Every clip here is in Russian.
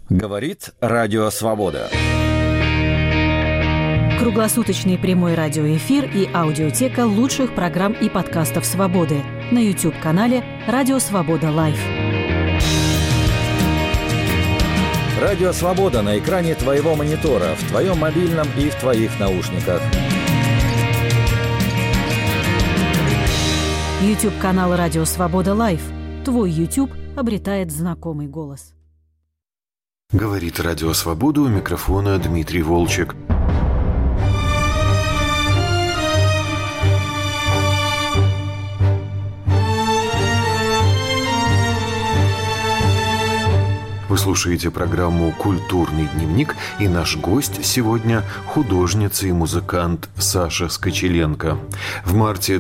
Говорит Радио Свобода. Круглосуточный прямой радиоэфир и аудиотека лучших программ и подкастов «Свободы» на YouTube-канале «Радио Свобода Лайв». Радио Свобода на экране твоего монитора, в твоем мобильном и в твоих наушниках. YouTube-канал «Радио Свобода Лайв». Твой YouTube обретает знакомый голос. Говорит Радио Свобода, у микрофона Дмитрий Волчек. Вы слушаете программу «Культурный дневник», и наш гость сегодня – художница и музыкант Саша Скочеленко. В марте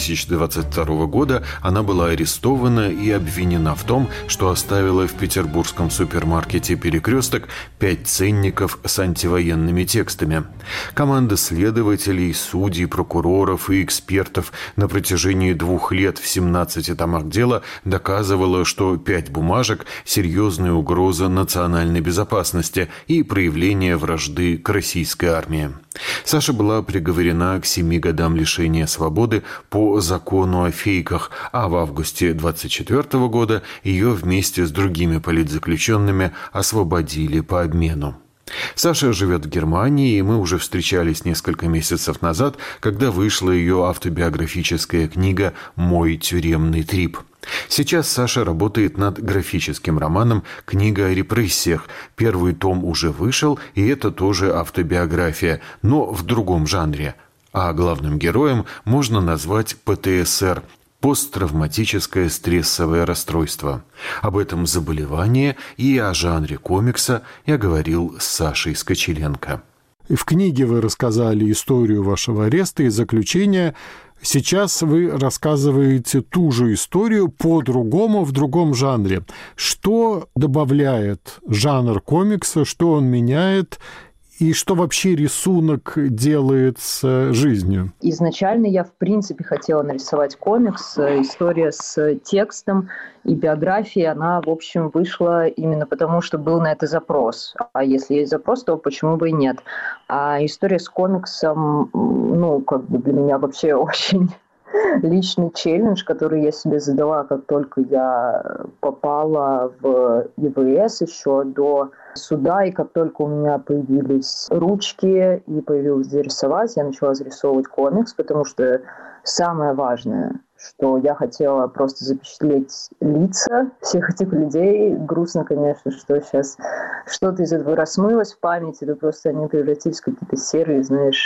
2022 года она была арестована и обвинена в том, что оставила в петербургском супермаркете «Перекресток» 5 ценников с антивоенными текстами. Команда следователей, судей, прокуроров и экспертов на протяжении 2 лет в 17 томах дела доказывала, что 5 бумажек – серьезная угроза национальной безопасности и проявление вражды к российской армии. Саша была приговорена к 7 годам лишения свободы по закону о фейках, а в августе 1924 года ее вместе с другими политзаключенными освободили по обмену. Саша живет в Германии, и мы уже встречались несколько месяцев назад, когда вышла ее автобиографическая книга «Мой тюремный трип». Сейчас Саша работает над графическим романом «Книга о репрессиях». Первый том уже вышел, и это тоже автобиография, но в другом жанре. А главным героем можно назвать ПТСР – посттравматическое стрессовое расстройство. Об этом заболевании и о жанре комикса я говорил с Сашей Скочеленко. В книге вы рассказали историю вашего ареста и заключения. Сейчас вы рассказываете ту же историю по-другому, в другом жанре. Что добавляет жанр комикса, что он меняет, и что вообще рисунок делает с жизнью? Изначально я, в принципе, хотела нарисовать комикс. История с текстом и биографией, она, в общем, вышла именно потому, что был на это запрос. А если есть запрос, то почему бы и нет? А история с комиксом, для меня вообще очень личный челлендж, который я себе задала, как только я попала в ЕВС еще до суда, и как только у меня появились ручки и появилось где рисовать, я начала зарисовывать комикс, потому что самое важное, что я хотела просто запечатлеть лица всех этих людей. Грустно, конечно, что сейчас что-то из этого расмылось в памяти, это просто они превратились в какие-то серые,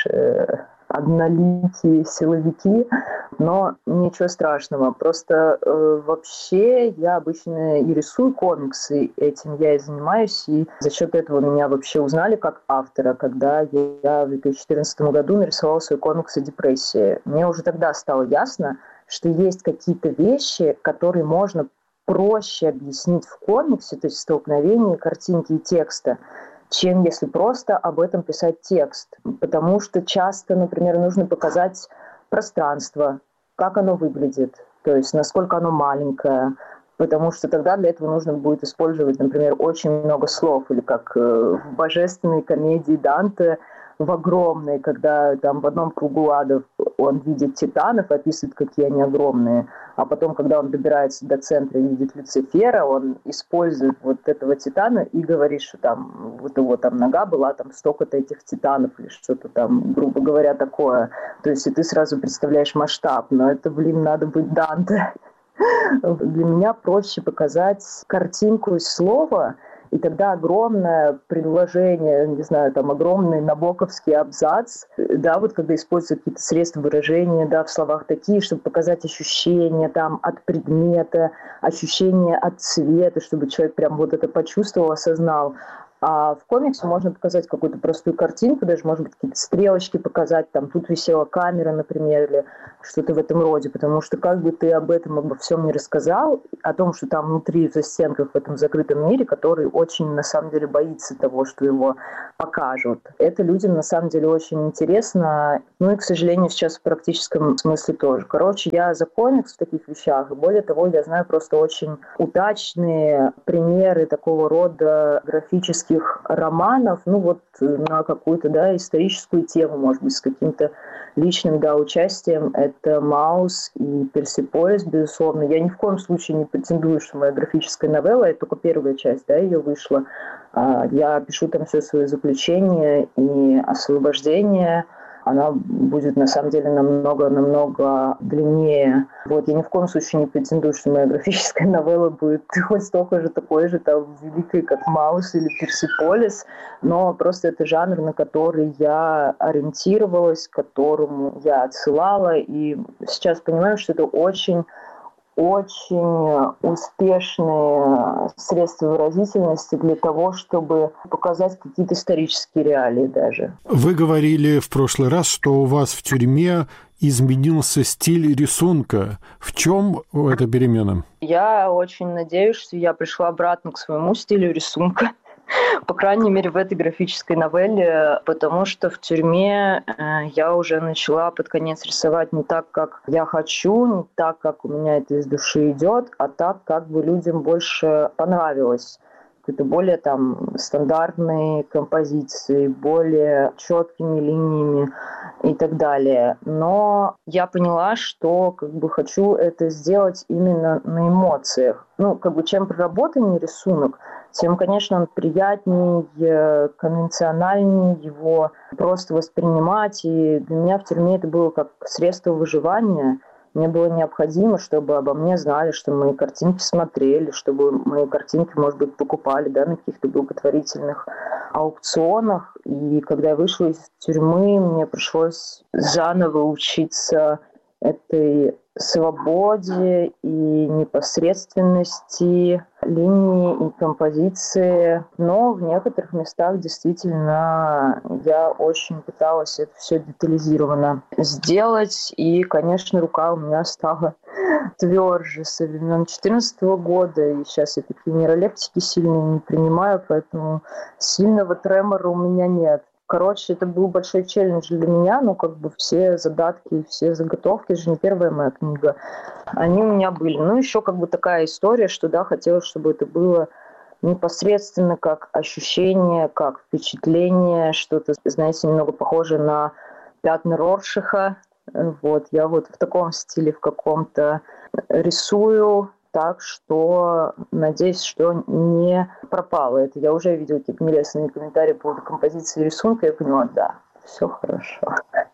одноликие силовики, но ничего страшного. Просто вообще я обычно и рисую комиксы, этим я и занимаюсь, и за счет этого меня вообще узнали как автора, когда я в 2014 году нарисовала свой комикс о депрессии. Мне уже тогда стало ясно, что есть какие-то вещи, которые можно проще объяснить в комиксе, то есть столкновение картинки и текста, чем если просто об этом писать текст. Потому что часто, например, нужно показать пространство, как оно выглядит, то есть насколько оно маленькое, потому что тогда для этого нужно будет использовать, например, очень много слов, или как в божественной комедии Данте, в огромной, когда там в одном кругу адов он видит титанов, описывает, какие они огромные, а потом, когда он добирается до центра и видит Люцифера, он использует вот этого титана и говорит, что там вот его там нога была там столько-то этих титанов или что-то там, грубо говоря, такое. То есть и ты сразу представляешь масштаб, но это, надо быть Данте. Для меня проще показать картинку из слова, и тогда огромное предложение, огромный набоковский абзац, когда используют какие-то средства выражения, в словах такие, чтобы показать ощущения от предмета, ощущения от цвета, чтобы человек прям вот это почувствовал, осознал. А в комиксе можно показать какую-то простую картинку, даже, может быть, какие-то стрелочки показать, там, тут висела камера, например, или что-то в этом роде, потому что как бы ты об этом, обо всем не рассказал, о том, что там внутри, в застенках, в этом закрытом мире, который очень, на самом деле, боится того, что его покажут. Это людям, на самом деле, очень интересно, ну и, к сожалению, сейчас в практическом смысле тоже. Короче, я за комикс в таких вещах, и более того, я знаю просто очень удачные примеры такого рода графических романов, ну вот на какую-то, да, историческую тему, может быть, с каким-то личным, да, участием. Это «Маус» и «Персеполис», безусловно. Я ни в коем случае не претендую, что моя графическая новелла, это только первая часть, да, ее вышла. Я пишу там все свои заключения и освобождение. Она будет, на самом деле, намного длиннее. Вот, я ни в коем случае не претендую, что моя графическая новелла будет хоть столько же такой же там великой, как «Маус» или «Персеполис», но просто это жанр, на который я ориентировалась, к которому я отсылала, и сейчас понимаю, что это очень успешные средства выразительности для того, чтобы показать какие-то исторические реалии даже. Вы говорили в прошлый раз, что у вас в тюрьме изменился стиль рисунка. В чем эта перемена? Я очень надеюсь, что я пришла обратно к своему стилю рисунка. По крайней мере, в этой графической новелле, потому что в тюрьме я уже начала под конец рисовать не так, как я хочу, не так, как у меня это из души идет, а так, как бы людям больше понравилось. Какие-то более там стандартные композиции, более четкими линиями и так далее. Но я поняла, что как бы хочу это сделать именно на эмоциях. Ну, как бы чем проработаннее рисунок, тем, конечно, он приятнее, конвенциональнее его просто воспринимать. И для меня в тюрьме это было как средство выживания. Мне было необходимо, чтобы обо мне знали, что мои картинки смотрели, чтобы мои картинки, может быть, покупали, да, на каких-то благотворительных аукционах. И когда я вышла из тюрьмы, мне пришлось заново учиться этой свободе и непосредственности линии и композиции. Но в некоторых местах действительно я очень пыталась это все детализированно сделать. И, конечно, рука у меня стала тверже со времен 2014 года. И сейчас я такие нейролептики сильно не принимаю, поэтому сильного тремора у меня нет. Короче, это был большой челлендж для меня, но как бы все задатки и все заготовки, это же не первая моя книга, они у меня были. Ну, еще как бы такая история, что, да, хотелось, чтобы это было непосредственно как ощущение, как впечатление, что-то, знаете, немного похоже на пятна Роршаха. Вот, я вот в таком стиле в каком-то рисую, так что надеюсь, что не пропало это. Я уже видела какие-то нелестные комментарии по поводу композиции рисунка, я поняла, да, все хорошо.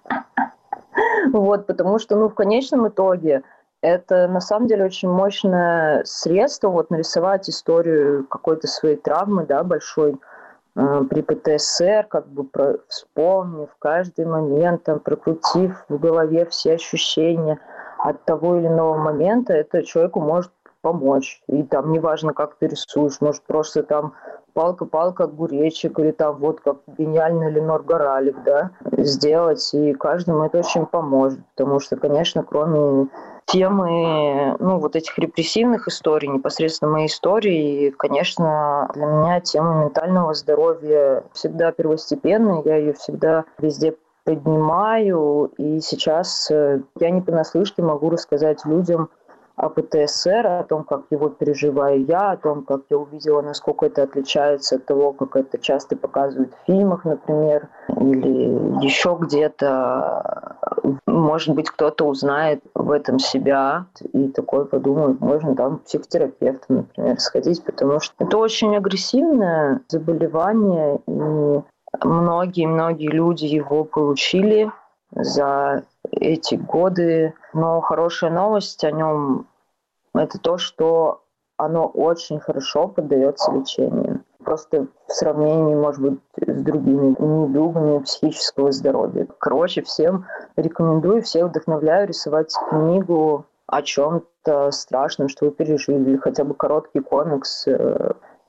Вот, потому что, ну, в конечном итоге это на самом деле очень мощное средство вот нарисовать историю какой-то своей травмы, да, большой при ПТСР, как бы вспомнив каждый момент, там, прокрутив в голове все ощущения от того или иного момента, это человеку может помочь. И там неважно, как ты рисуешь, может просто там палка-палка огуречек или там вот как гениальный Ленор Горалик, да, сделать, и каждому это очень поможет, потому что, конечно, кроме темы, ну, вот этих репрессивных историй, непосредственно моей истории, конечно, для меня тема ментального здоровья всегда первостепенная, я ее всегда везде поднимаю, и сейчас я не понаслышке могу рассказать людям о ПТСР, о том, как его переживаю я, о том, как я увидела, насколько это отличается от того, как это часто показывают в фильмах, например, или еще где-то. Может быть, кто-то узнает в этом себя и такой подумает, можно там к психотерапевту, например, сходить, потому что это очень агрессивное заболевание, и многие люди его получили за эти годы. Но хорошая новость о нем – это то, что оно очень хорошо поддается лечению. Просто в сравнении, может быть, с другими недугами психического здоровья. Короче, всем рекомендую, всех вдохновляю рисовать книгу о чем-то страшном, что вы пережили, или хотя бы короткий комикс.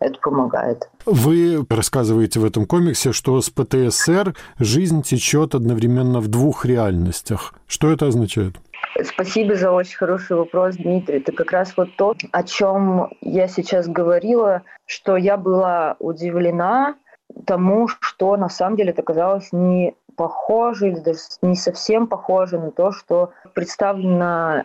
это помогает. Вы рассказываете в этом комиксе, что с ПТСР жизнь течет одновременно в двух реальностях. Что это означает? Спасибо за очень хороший вопрос, Дмитрий. Это как раз вот то, о чем я сейчас говорила, что я была удивлена тому, что на самом деле это оказалось не похоже или даже не совсем похоже на то, что представлено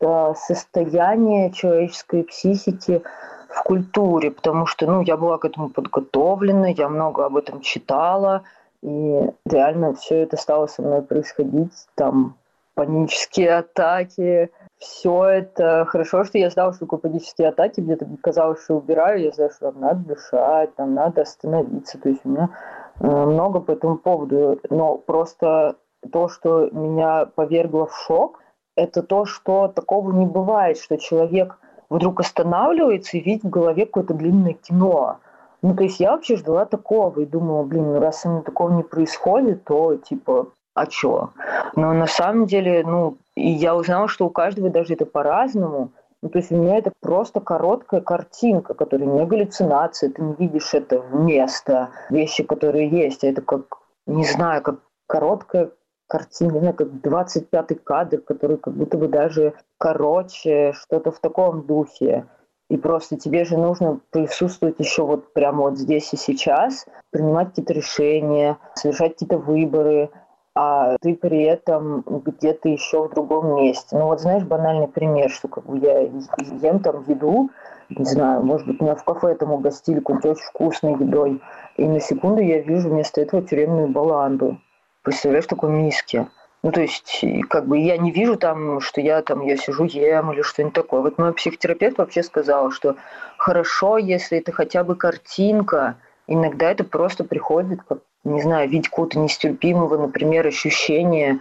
состояние человеческой психики в культуре, потому что я была к этому подготовлена, я много об этом читала, и реально все это стало со мной происходить, там панические атаки, все это. Хорошо, что я знала, что такое панические атаки, где-то казалось, что убираю, я знаю, что там надо дышать, там надо остановиться, то есть у меня много по этому поводу, но просто то, что меня повергло в шок, это то, что такого не бывает, что человек вдруг останавливается и видит в голове какое-то длинное кино. То есть я вообще ждала такого и думала, раз со мной такого не происходит, то а чё? Но на самом деле, и я узнала, что у каждого даже это по-разному. То есть у меня это просто короткая картинка, которая не галлюцинация, ты не видишь это вместо вещи, которые есть. Это как, не знаю, как короткая картина, не знаю, как 25-й кадр, который как будто бы даже короче, что-то в таком духе. И просто тебе же нужно присутствовать еще вот прямо вот здесь и сейчас, принимать какие-то решения, совершать какие-то выборы, а ты при этом где-то еще в другом месте. Знаешь, банальный пример, что я ем там еду, не знаю, может быть, меня в кафе там угостили какой-то очень вкусной едой, и на секунду я вижу вместо этого тюремную баланду. Представляешь, в такой миске. То есть, я не вижу там, что я сижу, ем или что-нибудь такое. Вот мой психотерапевт вообще сказал, что хорошо, если это хотя бы картинка, иногда это просто приходит, как, не знаю, в виде какого-то нестерпимого, например, ощущения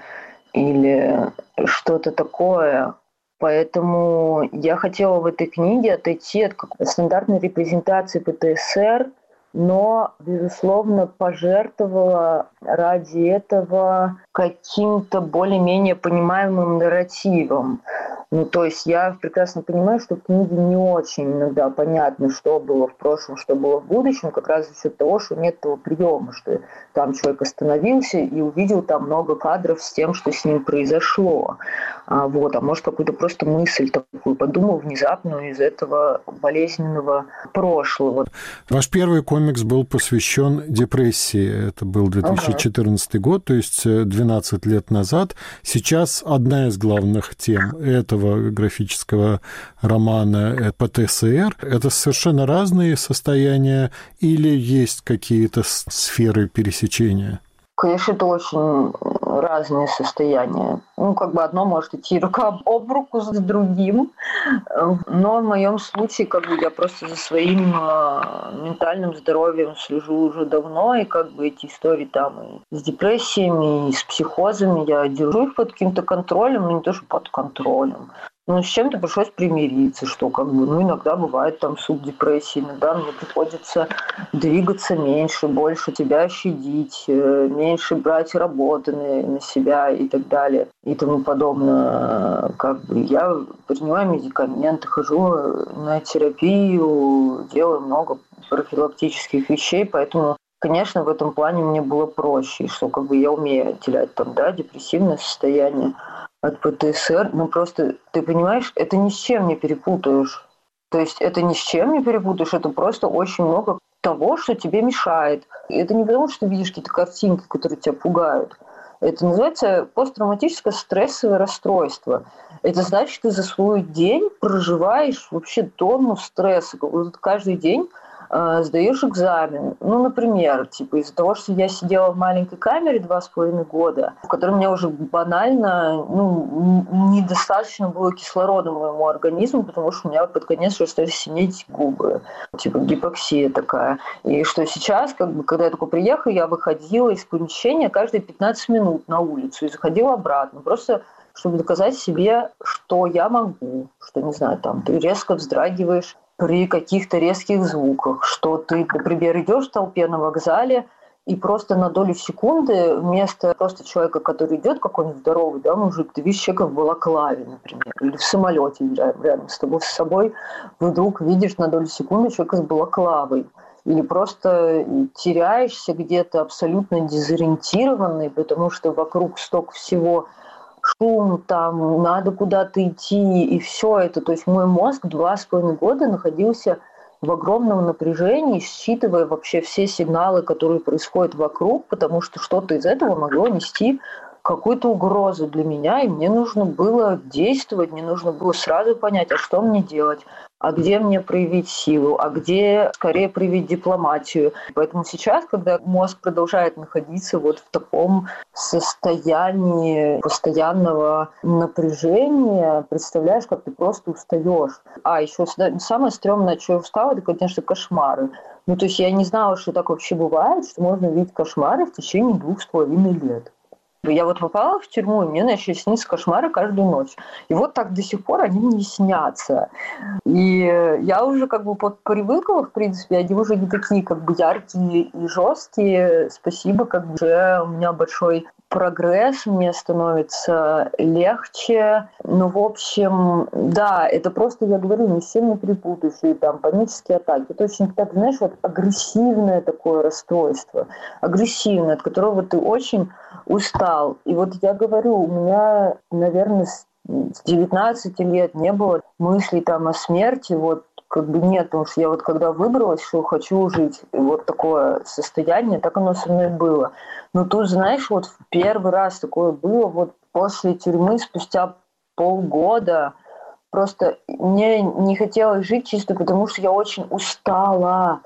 или что-то такое. Поэтому я хотела в этой книге отойти от стандартной репрезентации ПТСР, но, безусловно, пожертвовала ради этого каким-то более-менее понимаемым нарративом. То есть я прекрасно понимаю, что в книге не очень иногда понятно, что было в прошлом, что было в будущем, как раз за счет того, что нет этого приема, что там человек остановился и увидел там много кадров с тем, что с ним произошло. А может, какую-то просто мысль такую подумал внезапную из этого болезненного прошлого. Ваш первый комикс был посвящен депрессии. Это был 2014 год, то есть 12 лет назад. Сейчас одна из главных тем этого графического романа ПТСР. Это совершенно разные состояния или есть какие-то сферы пересечения? Конечно, это очень разные состояния. Одно может идти рука об руку с другим. Но в моем случае, я просто за своим ментальным здоровьем слежу уже давно, и эти истории там и с депрессиями, и с психозами, я держу их под каким-то контролем, но не то, что под контролем. С чем-то пришлось примириться, что иногда бывает там субдепрессия, иногда мне приходится двигаться меньше, больше тебя щадить, меньше брать работы на себя и так далее и тому подобное. Я принимаю медикаменты, хожу на терапию, делаю много профилактических вещей, поэтому, конечно, в этом плане мне было проще, что я умею отделять депрессивное состояние от ПТСР, но просто, ты понимаешь, это ни с чем не перепутаешь. То есть это ни с чем не перепутаешь, это просто очень много того, что тебе мешает. Это не потому, что ты видишь какие-то картинки, которые тебя пугают. Это называется посттравматическое стрессовое расстройство. Это значит, ты за свой день проживаешь вообще тонну стресса. Каждый день сдаешь экзамен. Например, из-за того, что я сидела в маленькой камере 2,5 года, в которой у меня уже банально недостаточно было кислорода моему организму, потому что у меня под конец уже стали синеть губы. Гипоксия такая. И что сейчас, когда я только приехала, я выходила из помещения каждые 15 минут на улицу и заходила обратно. Просто чтобы доказать себе, что я могу, что, не знаю, ты резко вздрагиваешь при каких-то резких звуках, что ты, например, идешь в толпе на вокзале и просто на долю секунды вместо просто человека, который идет, какой-нибудь здоровый, да, мужик, ты видишь человека в балаклаве, например, или в самолете рядом с тобой, вдруг видишь на долю секунды человека с балаклавой. Или просто теряешься где-то абсолютно дезориентированный, потому что вокруг столько всего, шум, там, надо куда-то идти, и все это. То есть мой мозг 2,5 года находился в огромном напряжении, считывая вообще все сигналы, которые происходят вокруг, потому что что-то из этого могло нести какую-то угрозу для меня, и мне нужно было действовать, мне нужно было сразу понять, а что мне делать, а где мне проявить силу, а где скорее проявить дипломатию. Поэтому сейчас, когда мозг продолжает находиться вот в таком состоянии постоянного напряжения, представляешь, как ты просто устаешь. А еще самое стрёмное, от чего я устала, это, конечно, кошмары. Ну, то есть я не знала, что так вообще бывает, что можно видеть кошмары в течение 2,5 лет. Я вот попала в тюрьму, и мне начали сниться кошмары каждую ночь. И вот так до сих пор они мне снятся. И я уже как бы привыкла, в принципе, они уже не такие как бы яркие и жесткие. Спасибо, как бы уже у меня большой прогресс, мне становится легче. Ну, в общем, да, это просто, я говорю, не сильно перепутаешь. И там панические атаки. Это очень, так, знаешь, вот агрессивное такое расстройство. Агрессивное, от которого ты очень устал. И вот я говорю, у меня, наверное, с 19 лет не было мыслей там о смерти, вот как бы нет, потому что я вот когда выбралась, что хочу жить, и вот такое состояние, так оно со мной было. Но тут, знаешь, вот в первый раз такое было, вот после тюрьмы, спустя полгода, просто мне не хотелось жить чисто потому, что я очень устала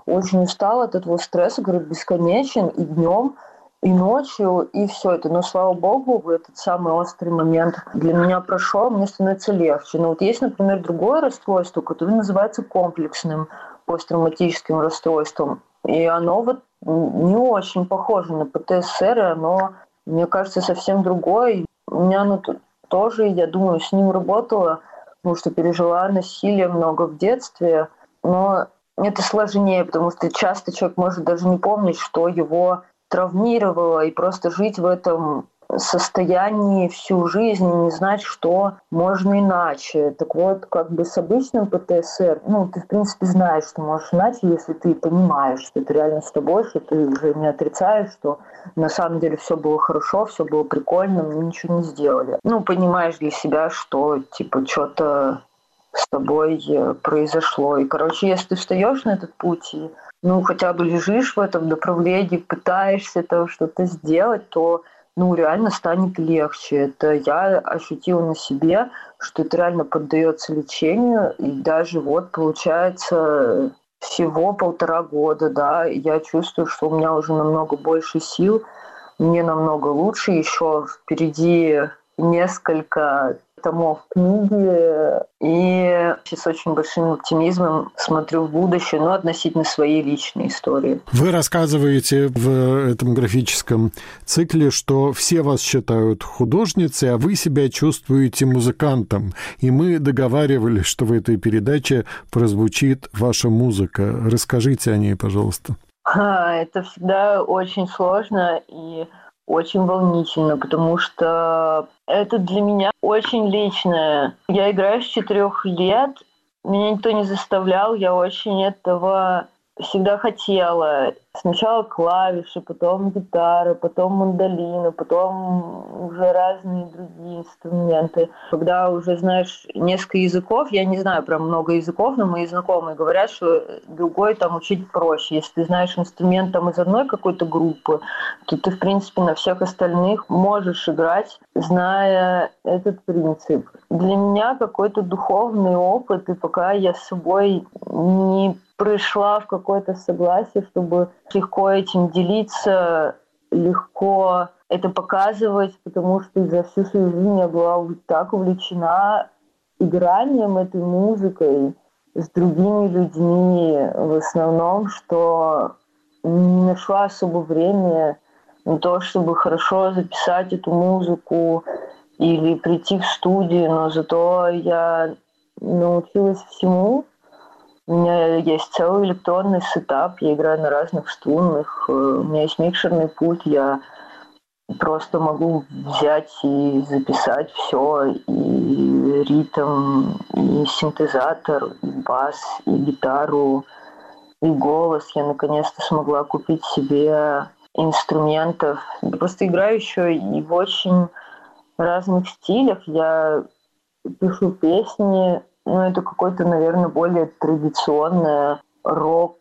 от этого стресса, который бесконечен и днем, и ночью, и все это. Но, слава богу, этот самый острый момент для меня прошел, мне становится легче. Но вот есть, например, другое расстройство, которое называется комплексным посттравматическим расстройством. И оно вот не очень похоже на ПТСР, и оно, мне кажется, совсем другое. У меня оно тоже, я думаю, с ним работала, потому что пережила насилие много в детстве. Но это сложнее, потому что часто человек может даже не помнить, что его травмировало, и просто жить в этом состоянии всю жизнь и не знать, что можно иначе. Так вот, как бы с обычным ПТСР, ну, ты, в принципе, знаешь, что можешь иначе, если ты понимаешь, что это реально с тобой, что ты уже не отрицаешь, что на самом деле все было хорошо, все было прикольно, мы ничего не сделали. Ну, понимаешь для себя, что, типа, что-то с тобой произошло. И, короче, если ты встаешь на этот путь и хотя бы лежишь в этом направлении, пытаешься там что-то сделать, то, реально станет легче. Это я ощутила на себе, что это реально поддается лечению, и даже вот, получается, всего 1,5 года, да, и я чувствую, что у меня уже намного больше сил, мне намного лучше, еще впереди несколько томов книги, и с очень большим оптимизмом смотрю в будущее, относительно своей личной истории. Вы рассказываете в этом графическом цикле, что все вас считают художницей, а вы себя чувствуете музыкантом. И мы договаривались, что в этой передаче прозвучит ваша музыка. Расскажите о ней, пожалуйста. Это всегда очень сложно и очень волнительно, потому что это для меня очень личное. Я играю с 4 лет, меня никто не заставлял, я очень этого всегда хотела. Сначала клавиши, потом гитара, потом мандолина, потом уже разные другие инструменты. Когда уже знаешь несколько языков, я не знаю прям много языков, но мои знакомые говорят, что другой там учить проще. Если ты знаешь инструмент там из одной какой-то группы, то ты, в принципе, на всех остальных можешь играть, зная этот принцип. Для меня какой-то духовный опыт, и пока я с собой не пришла в какое-то согласие, чтобы легко этим делиться, легко это показывать, потому что за всю свою жизнь я была так увлечена игранием этой музыкой с другими людьми в основном, что не нашла особо времени на то, чтобы хорошо записать эту музыку или прийти в студию, но зато я научилась всему, У меня есть целый электронный сетап, я играю на разных струнных, у меня есть микшерный пульт, я просто могу взять и записать все, и ритм, и синтезатор, и бас, и гитару, и голос. Я наконец-то смогла купить себе инструментов. Я просто играю еще и в очень разных стилях. Я пишу песни, это какое-то, наверное, более традиционное рок,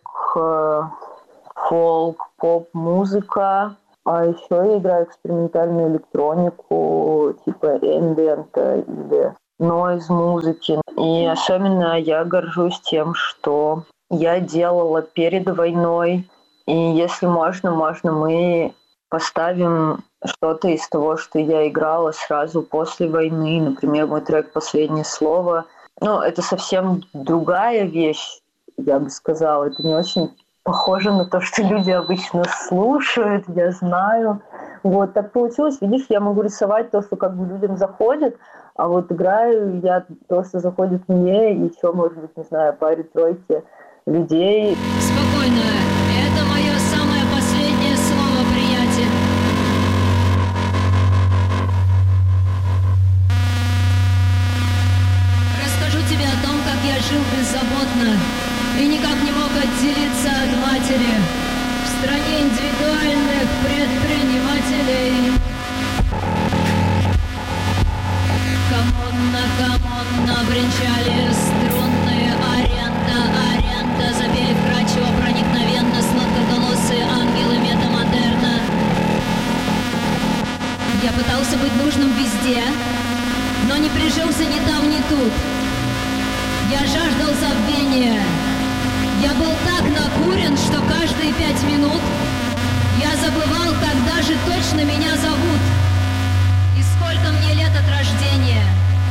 фолк, поп-музыка. А еще я играю экспериментальную электронику, типа эмбиента или нойз-музыки. И особенно я горжусь тем, что я делала перед войной. И если можно, мы поставим что-то из того, что я играла сразу после войны. Например, мой трек «Последнее слово». Это совсем другая вещь, я бы сказала. Это не очень похоже на то, что люди обычно слушают, я знаю. Так получилось. Видишь, я могу рисовать то, что как бы людям заходит, а играю я то, что заходит мне, и еще, может быть, не знаю, паре-тройке людей. Спокойно. Это мое самое последнее слово, приятель. Расскажу тебе о том, как я жил беззаботно и никак не мог отделиться от матери в стране индивидуальных предпринимателей. Коммунно бренчали струнные, аренда, запели вкрадчиво, проникновенно, сладкоголосые ангелы метамодерна. Я пытался быть нужным везде, но не прижился ни там, ни тут. Я жаждал забвения. Я был так накурен, что каждые 5 минут я забывал, когда же точно меня зовут и сколько мне лет от рождения.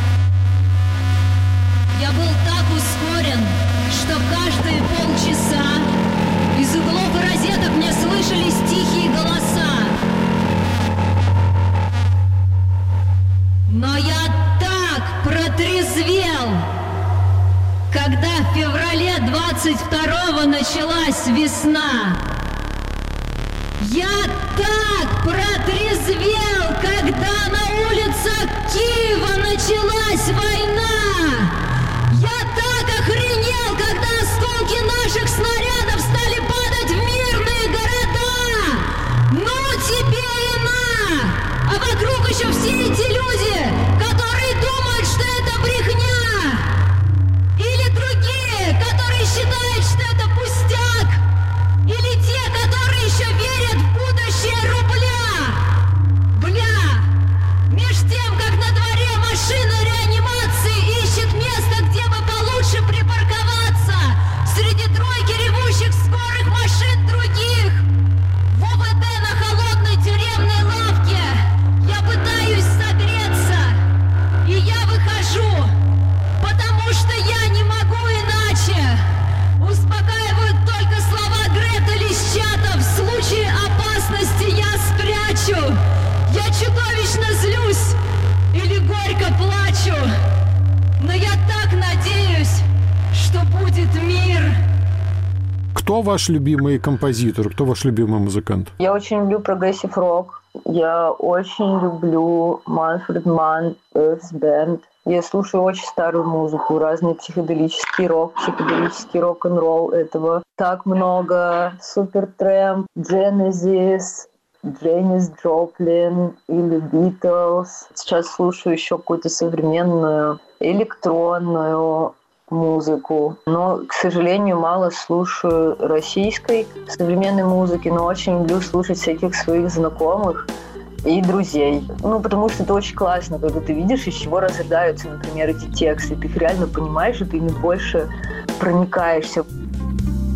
Я был так ускорен, что каждые полчаса из углов и розеток мне слышались тихие голоса. Но я так протрезвел, когда в феврале 22-го началась весна. Я так протрезвел, когда на улицах Киева началась война. Я так охренел, когда осколки наших снарядов стали падать в мирные города. Ну тебе и на! А вокруг еще все эти люди, которые думают, что это брехня. Или другие, которые считают, что это пустяк. Или те, которые еще верят в будущее рубля. Бля! Меж тем, как на дворе машина реанимации ищет место, где бы получше припарковаться, среди тройки ревущих скорых машин других. В ОВД на холодной тюремной лавке я пытаюсь согреться. И я выхожу, потому что я не могу иначе. Успокаивают только слова Гретель из чата. В случае опасности я спрячу. Я чудовищно злюсь или горько плачу. Но я так надеюсь, что будет мир. Кто ваш любимый композитор? Кто ваш любимый музыкант? Я очень люблю прогрессив рок. Я очень люблю Манфред Манн, Earth Band. Я слушаю очень старую музыку, разный психоделический рок-н-ролл. Этого так много. Supertramp, Genesis, Дженнис Джоплин или Beatles. Сейчас слушаю еще какую-то современную электронную музыку. Но, к сожалению, мало слушаю российской современной музыки, но очень люблю слушать всяких своих знакомых и друзей. Потому что это очень классно, когда ты видишь, из чего рождаются, например, эти тексты. Ты их реально понимаешь, и ты ими больше проникаешься.